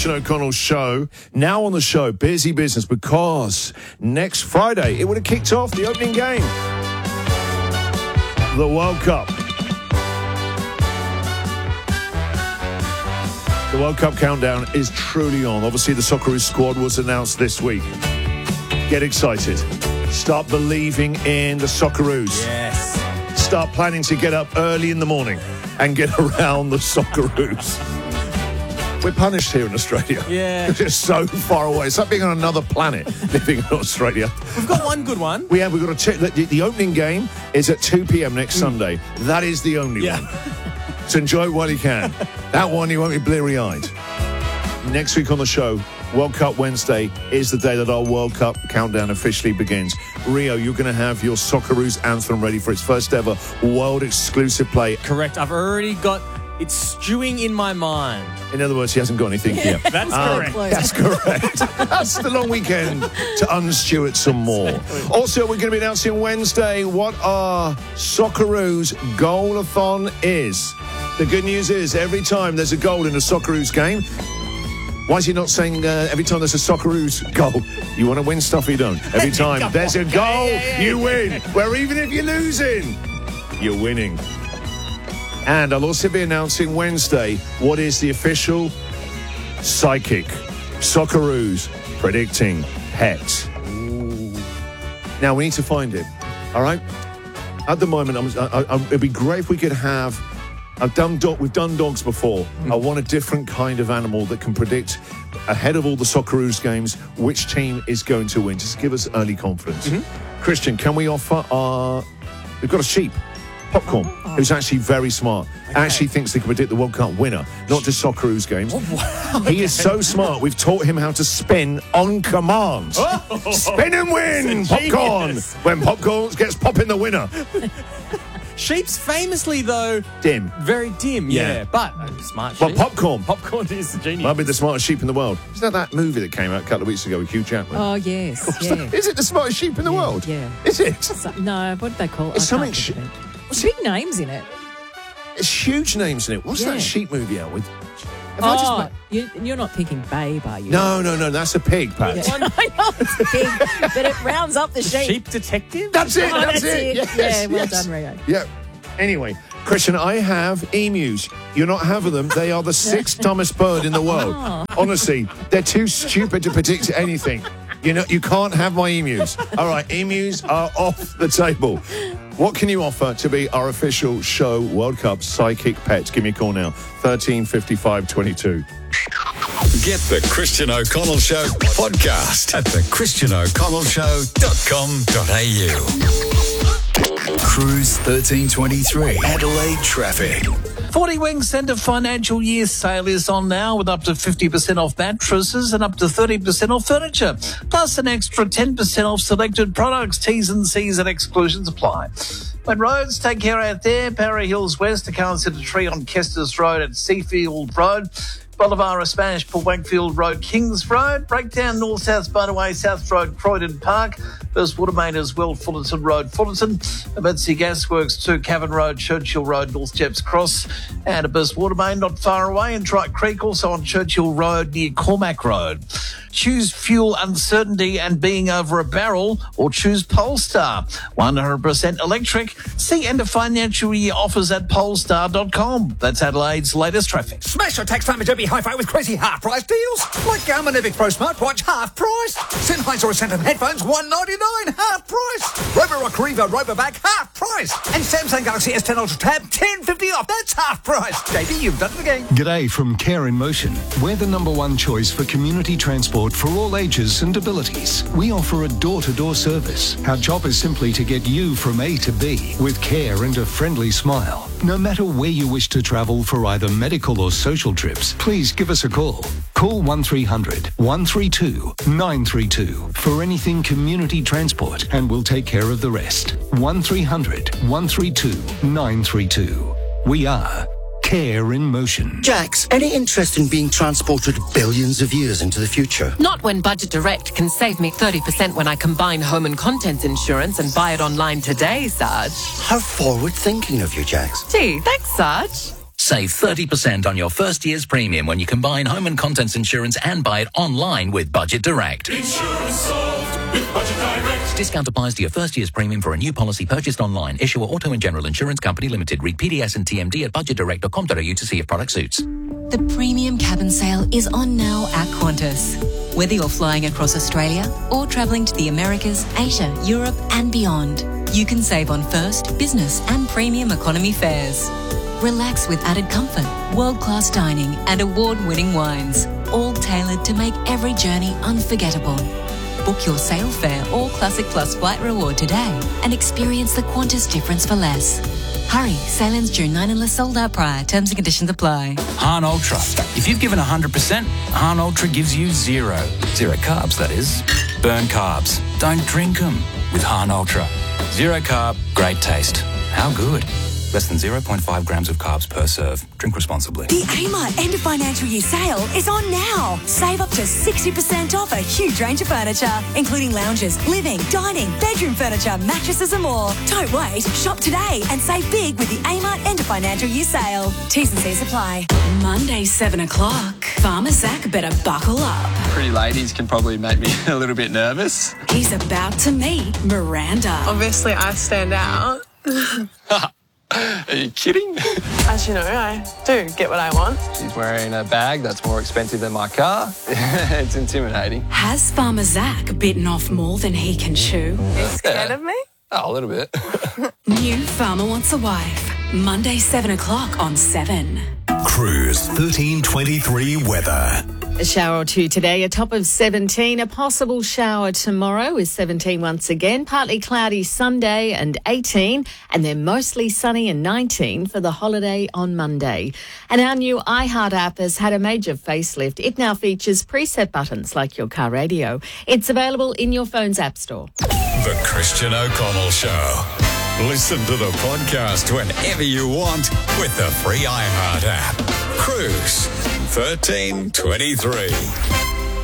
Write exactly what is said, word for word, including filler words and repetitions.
Christian O'Connell Show. Now on the show, busy business, because next Friday it would have kicked off the opening game. The World Cup. The World Cup countdown is truly on. Obviously, the Socceroos squad was announced this week. Get excited. Start believing in the Socceroos. Yes. Start planning to get up early in the morning and get around the Socceroos. We're punished here in Australia. Yeah. It's just so far away. It's like being on another planet living in Australia. We've got one good one. We have. We've got to check. The, the opening game is at two p.m. next mm. Sunday. That is the only yeah. one. So enjoy it while you can. That one, you won't be bleary-eyed. Next week on the show, World Cup Wednesday is the day that our World Cup countdown officially begins. Rio, you're going to have your Socceroos anthem ready for its first ever world exclusive play. Correct. I've already got it stewing in my mind. In other words, he hasn't got anything yet. That's um, correct. That's correct. That's the long weekend to unstew it some more. Also, we're going to be announcing Wednesday what our Socceroos goal-a-thon is. The good news is every time there's a goal in a Socceroos game, why is he not saying uh, every time there's a Socceroos goal, you want to win stuff or you don't? Every time there's a goal, yeah, yeah, yeah. you win. Where even if you're losing, you're winning. And I'll also be announcing Wednesday what is the official psychic Socceroos predicting pet. Ooh. Now, we need to find it, all right? At the moment, I'm, I, I, it'd be great if we could have... I've done dog, we've done dogs before. Mm. I want a different kind of animal that can predict ahead of all the Socceroos games which team is going to win. Just give us early confidence. Mm-hmm. Christian, can we offer our... We've got a sheep, Popcorn, oh. who's actually very smart. Okay. Actually thinks they can predict the World Cup winner, not just Socceroos games. Oh, wow. He is so smart, we've taught him how to spin on command. Oh. Spin and win, Popcorn! When Popcorn gets popping the winner. Sheep's famously, though... Dim. Very dim, yeah. yeah. But uh, smart sheep. Well, Popcorn. Popcorn is the genius. Might be the smartest sheep in the world. Isn't that that movie that came out a couple of weeks ago with Hugh Jackman? Oh, yes, yeah. Is it the smartest sheep in the yeah, world? Yeah. Is it? So, no, what did they call it? It's something... Sh- There's big names in it. There's huge names in it. What's yeah. that sheep movie out with? Have oh, just ma- you, you're not thinking Babe, are you? No, no, no, that's a pig, Pat. Yeah. I know it's a pig, but it rounds up the sheep. Sheep detective? That's it, oh, that's, that's it. it. Yes, yeah, well yes. done, Rio. Yeah. Anyway, Christian, I have emus. You're not having them. They are the sixth dumbest bird in the world. Oh. Honestly, they're too stupid to predict anything. You know, you can't have my emus. All right, emus are off the table. What can you offer to be our official show World Cup psychic pet? Give me a call now, thirteen fifty-five twenty-two. Get the Christian O'Connell Show podcast at the christian o'connell show dot com dot a u. Cruise thirteen twenty-three, Adelaide traffic. forty Wings Centre financial year sale is on now with up to fifty percent off mattresses and up to thirty percent off furniture, plus an extra ten percent off selected products. T's and C's and exclusions apply. When roads, take care out there. Parry Hills West, the Carlton Centre Tree on Kestis Road at Seafield Road. Bolivar, Spanish Port Wakefield Road, Kings Road. Breakdown, North-South Motorway, South Road, Croydon Park. First Watermain as well, Fullerton Road, Fullerton. Emergency Gasworks, two Cavan Road, Churchill Road, North Jeps Cross. And a burst Watermain not far away in Trike Creek, also on Churchill Road near Cormac Road. Choose fuel uncertainty and being over a barrel, or choose Polestar. one hundred percent electric. See end of financial year offers at polestar dot com. That's Adelaide's latest traffic. Smash your tax time at Derby Hi-Fi with crazy half-price deals. Like Garmin Epic Pro smartwatch, half price. Sennheiser Ascendant headphones, one ninety-nine, half price. Roborock Revo Robovac, half price. And Samsung Galaxy S ten Ultra Tab, ten fifty off. That's half price. J B, you've done it again. G'day from Care in Motion. We're the number one choice for community transport for all ages and abilities. We offer a door-to-door service. Our job is simply to get you from A to B with care and a friendly smile. No matter where you wish to travel for either medical or social trips, please give us a call. Call one three hundred, one three two, nine three two for anything community transport, and we'll take care of the rest. one three hundred, one three two, nine three two. We are Care in Motion. Jax, any interest in being transported billions of years into the future? Not when Budget Direct can save me thirty percent when I combine home and contents insurance and buy it online today, Sarge. How forward-thinking of you, Jax. Gee, thanks, Sarge. Save thirty percent on your first year's premium when you combine home and contents insurance and buy it online with Budget Direct. Insurance solved with Budget Direct. Discount applies to your first year's premium for a new policy purchased online. Issuer Auto and General Insurance Company Limited. Read P D S and T M D at budget direct dot com dot a u to see if product suits. The premium cabin sale is on now at Qantas. Whether you're flying across Australia or travelling to the Americas, Asia, Europe and beyond, you can save on first, business and premium economy fares. Relax with added comfort, world-class dining and award-winning wines, all tailored to make every journey unforgettable. Book your sale fare or Classic Plus flight reward today and experience the Qantas difference for less. Hurry, sailings June ninth unless sold out prior. Terms and conditions apply. Han Ultra. If you've given one hundred percent, Han Ultra gives you zero. Zero carbs, that is. Burn carbs. Don't drink them with Han Ultra. Zero carb, great taste. How good? Less than zero point five grams of carbs per serve. Drink responsibly. The Amart end of financial year sale is on now. Save up to sixty percent off a huge range of furniture, including lounges, living, dining, bedroom furniture, mattresses and more. Don't wait. Shop today and save big with the Amart end of financial year sale. T's and C's apply. Monday, seven o'clock. Farmer Zach better buckle up. Pretty ladies can probably make me a little bit nervous. He's about to meet Miranda. Obviously, I stand out. Are you kidding? As you know, I do get what I want. She's wearing a bag that's more expensive than my car. It's intimidating. Has Farmer Zach bitten off more than he can chew? Are you scared Yeah. of me? Oh, a little bit. New Farmer Wants a Wife. Monday, seven o'clock on seven. Cruise thirteen twenty-three weather. A shower or two today, a top of seventeen. A possible shower tomorrow is seventeen once again. Partly cloudy Sunday and eighteen. And then mostly sunny and nineteen for the holiday on Monday. And our new iHeart app has had a major facelift. It now features preset buttons like your car radio. It's available in your phone's app store. The Christian O'Connell Show. Listen to the podcast whenever you want with the free iHeart app. Cruise thirteen twenty-three.